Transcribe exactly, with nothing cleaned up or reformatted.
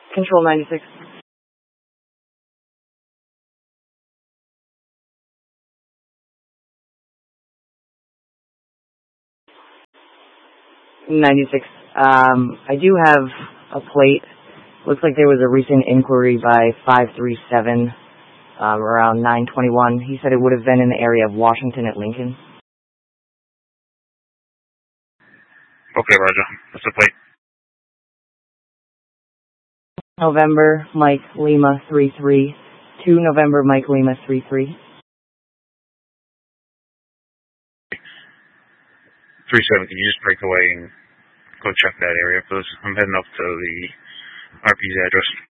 Control ninety-six. ninety-six. Um, I do have a plate. Looks like there was a recent inquiry by five three seven um, around nine twenty-one. He said it would have been in the area of Washington at Lincoln. Okay, Roger. What's the plate? November Mike Lima three three. two November Mike Lima three three. three seven, can you just break away and go check that area, please? I'm heading up to the R P's address.